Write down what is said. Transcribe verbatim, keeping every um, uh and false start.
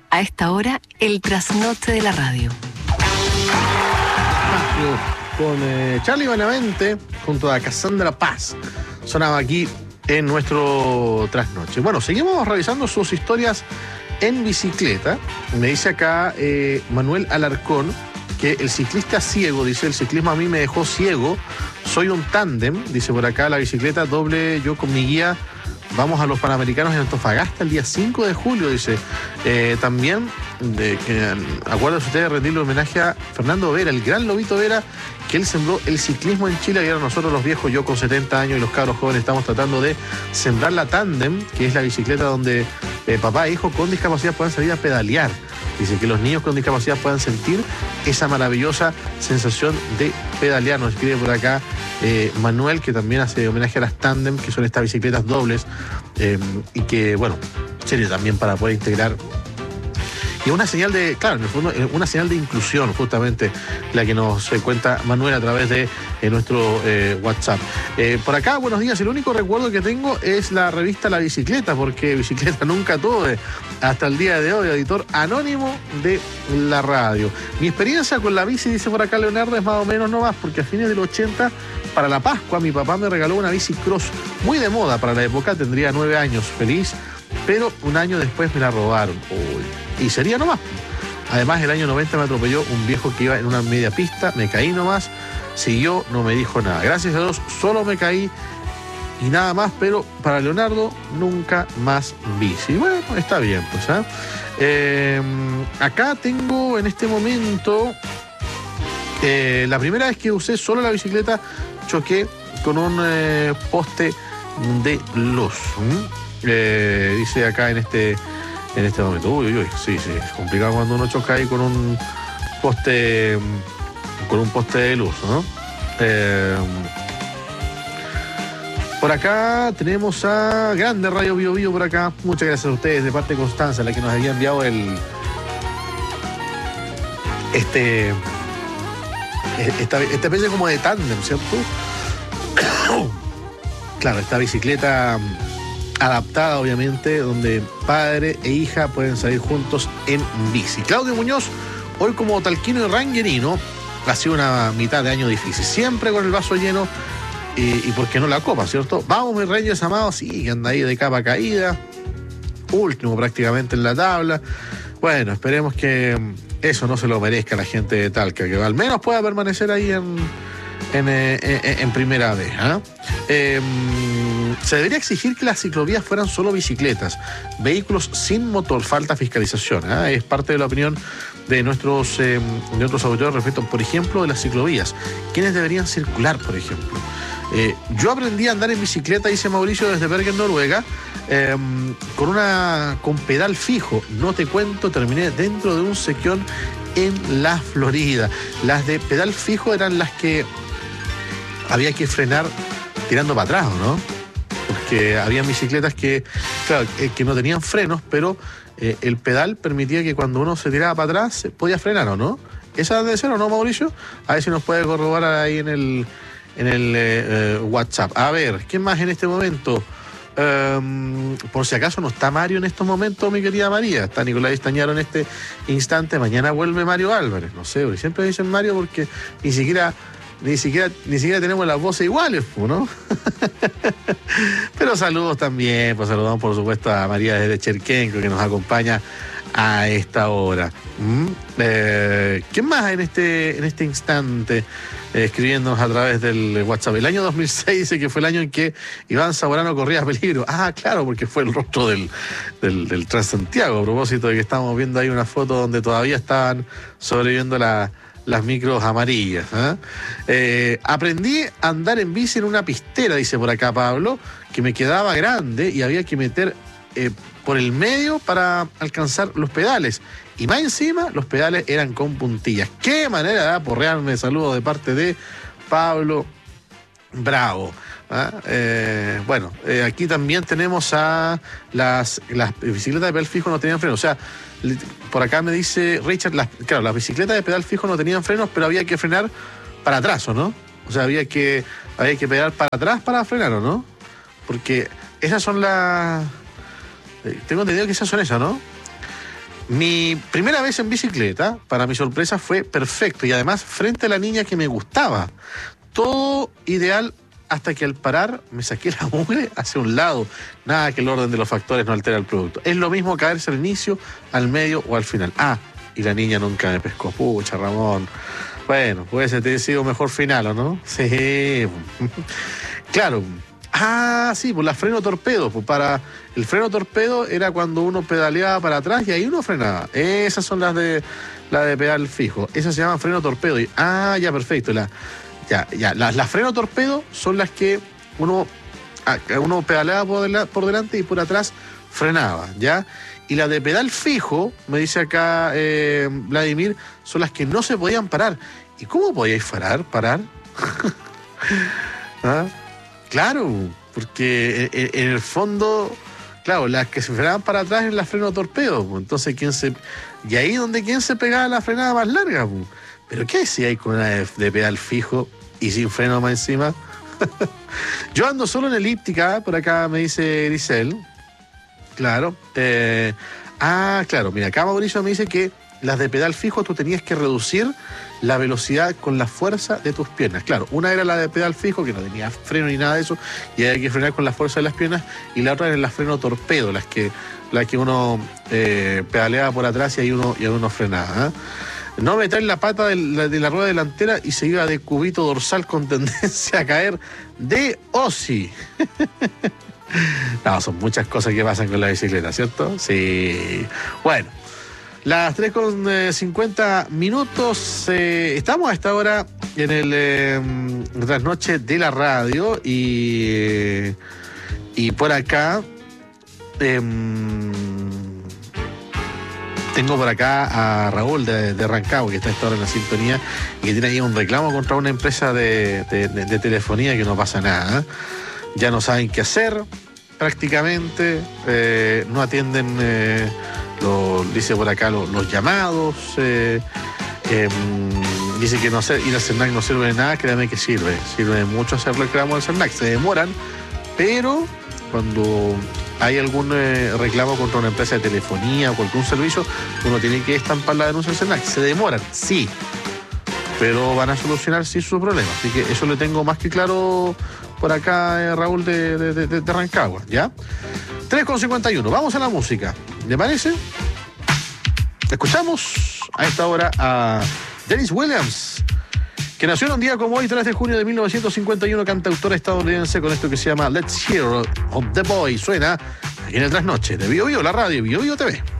A esta hora, el trasnoche de la radio. Con eh, Charlie Benavente junto a Cassandra Paz. Sonaba aquí en nuestro trasnoche. Bueno, seguimos revisando sus historias en bicicleta. Me dice acá eh, Manuel Alarcón que el ciclista ciego, dice, el ciclismo a mí me dejó ciego. Soy un tándem, dice por acá, la bicicleta doble, yo con mi guía. Vamos a los Panamericanos en Antofagasta el día cinco de julio, dice. Eh, también, de que, acuérdense ustedes de rendirle homenaje a Fernando Vera, el gran Lobito Vera, que él sembró el ciclismo en Chile, y ahora nosotros los viejos, yo con setenta años y los cabros jóvenes, estamos tratando de sembrar la tándem, que es la bicicleta donde eh, papá e hijo con discapacidad puedan salir a pedalear. Dice que los niños con discapacidad puedan sentir esa maravillosa sensación de pedalear. Nos escribe por acá eh, Manuel, que también hace homenaje a las tándem, que son estas bicicletas dobles, eh, y que, bueno, sería también para poder integrar. Y una señal de, claro, en el fondo, una señal de inclusión, justamente, la que nos eh, cuenta Manuel a través de eh, nuestro eh, WhatsApp. Eh, por acá, buenos días, el único recuerdo que tengo es la revista La Bicicleta, porque bicicleta nunca tuve hasta el día de hoy, editor anónimo de la radio. Mi experiencia con la bici, dice por acá Leonardo, es más o menos no más, porque a fines del ochenta, para la Pascua, mi papá me regaló una bici cross, muy de moda para la época, tendría nueve años, feliz, pero un año después me la robaron. Uy. Y sería nomás. Además, el año noventa me atropelló un viejo que iba en una media pista, me caí nomás, siguió, no me dijo nada. Gracias a Dios, solo me caí y nada más, pero para Leonardo, nunca más bici. Bueno, está bien, pues, ¿eh? Eh, acá tengo en este momento, eh, la primera vez que usé solo la bicicleta, choqué con un eh, poste de luz. ¿Mm? Eh, dice acá en este... En este momento, uy, uy, uy, sí, sí, es complicado cuando uno choca ahí con un poste, con un poste de luz, ¿no? Eh, por acá tenemos a Grande Radio Bio Bio por acá. Muchas gracias a ustedes de parte de Constanza, la que nos había enviado el este esta, esta especie como de tándem, ¿cierto? Claro, esta bicicleta adaptada, obviamente, donde padre e hija pueden salir juntos en bici. Claudio Muñoz, hoy como talquino y ranguerino, ha sido una mitad de año difícil. Siempre con el vaso lleno y, y ¿por qué no la copa, cierto? Vamos, mis reyes amados, sí, que anda ahí de capa caída. Último prácticamente en la tabla. Bueno, esperemos que eso no se lo merezca la gente de Talca, que al menos pueda permanecer ahí en, en, en, en primera vez. ¿eh? Eh, Se debería exigir que las ciclovías fueran solo bicicletas, vehículos sin motor, falta fiscalización. ¿eh? Es parte de la opinión de nuestros, eh, de otros autores respecto, por ejemplo, de las ciclovías. ¿Quiénes deberían circular, por ejemplo? Eh, yo aprendí a andar en bicicleta, dice Mauricio, desde Bergen, Noruega, eh, con, una, con pedal fijo. No te cuento, terminé dentro de un sequión en la Florida. Las de pedal fijo eran las que había que frenar tirando para atrás, ¿no? Porque había bicicletas que, claro, que no tenían frenos, pero eh, el pedal permitía que cuando uno se tiraba para atrás se podía frenar, ¿o no? ¿Esa debe ser o no, Mauricio? A ver si nos puede corroborar ahí en el, en el eh, WhatsApp. A ver, ¿quién más en este momento? Um, por si acaso no está Mario en estos momentos, mi querida María. Está Nicolás Estañaro en este instante. Mañana vuelve Mario Álvarez. No sé, siempre dicen Mario porque ni siquiera... Ni siquiera, ni siquiera tenemos las voces iguales, ¿no? Pero saludos también, pues saludamos por supuesto a María desde Cherquenco, que nos acompaña a esta hora. ¿Mm? Eh, ¿Quién más en este, en este instante eh, escribiéndonos a través del WhatsApp? El año dos mil seis dice que fue el año en que Iván Zamorano corría peligro. Ah, claro, porque fue el rostro del, del, del Transantiago, a propósito de que estamos viendo ahí una foto donde todavía estaban sobreviviendo la... las micros amarillas. ¿eh? Eh, aprendí a andar en bici en una pistera, dice por acá Pablo, que me quedaba grande y había que meter eh, por el medio para alcanzar los pedales. Y más encima, los pedales eran con puntillas. ¡Qué manera de aporrearme! Saludos de parte de Pablo Bravo. ¿Ah? Eh, bueno, eh, aquí también tenemos a las, las bicicletas de pedal fijo no tenían freno. O sea, por acá me dice Richard, las, claro, las bicicletas de pedal fijo no tenían frenos, pero había que frenar para atrás, ¿o no? O sea, había que, había que pedal para atrás para frenar, ¿o no? Porque esas son las... Tengo entendido que esas son esas, ¿no? Mi primera vez en bicicleta, para mi sorpresa, fue perfecto y además frente a la niña que me gustaba. Todo ideal hasta que al parar me saqué la mugre hacia un lado. Nada que el orden de los factores no altera el producto. Es lo mismo caerse al inicio, al medio o al final. Ah, y la niña nunca me pescó. Pucha, Ramón. Bueno, puede ter sido mejor final, ¿o no? Sí. Claro. Ah, sí, pues la freno torpedo. Pues para el freno torpedo era cuando uno pedaleaba para atrás y ahí uno frenaba. Esas son las de la de pedal fijo. Esas se llaman freno torpedo. Y, ah, ya, perfecto. La, ya, ya. Las, las freno torpedo son las que uno, uno pedaleaba por, del, por delante y por atrás frenaba, ¿ya? Y las de pedal fijo, me dice acá eh, Vladimir, son las que no se podían parar. ¿Y cómo podíais parar? ¿Parar? ¿Ah? Claro, porque en, en el fondo, claro, las que se frenaban para atrás eran las freno torpedo. Entonces, ¿quién se...? Y ahí donde quién se pegaba la frenada más larga. Pero ¿qué hacía ahí con una de, de pedal fijo y sin freno más encima? Yo ando solo en elíptica, por acá me dice Grisel. Claro. Eh, ah, claro, mira, acá Mauricio me dice que las de pedal fijo tú tenías que reducir la velocidad con la fuerza de tus piernas. Claro, una era la de pedal fijo, que no tenía freno ni nada de eso, y había que frenar con la fuerza de las piernas, y la otra era la freno torpedo, las que, las que uno eh, pedaleaba por atrás y ahí uno, y ahí uno frenaba. ¿eh? No meter la pata de la, de la rueda delantera y se iba de cubito dorsal con tendencia a caer de O S I. No, son muchas cosas que pasan con la bicicleta, ¿cierto? Sí. Bueno, las tres con cincuenta minutos. Eh, estamos a esta hora en el eh, trasnoche de la radio y, y por acá eh, tengo por acá a Raúl de, de Rancagua, que está a esta hora en la sintonía y que tiene ahí un reclamo contra una empresa de, de, de, de telefonía que no pasa nada, ¿eh? Ya no saben qué hacer, prácticamente, eh, no atienden, eh, lo, dice por acá, lo, los llamados, eh, eh, dice que no hacer, ir al CERNAC no sirve de nada, créanme que sirve, sirve mucho hacer reclamo al CERNAC, se demoran, pero cuando hay algún eh, reclamo contra una empresa de telefonía o cualquier servicio, uno tiene que estampar la denuncia al CERNAC, se demoran, sí, pero van a solucionar sí su problema, así que eso le tengo más que claro por acá, eh, Raúl de, de, de, de Rancagua, ¿ya? tres con cincuenta y uno, vamos a la música, ¿le parece? Escuchamos a esta hora a Dennis Williams, que nació en un día como hoy, tres de junio de mil novecientos cincuenta y uno, cantautora estadounidense con esto que se llama Let's Hear of the Boy. Suena aquí en el Trasnoche de Bio Bio, la radio Bio Bio T V.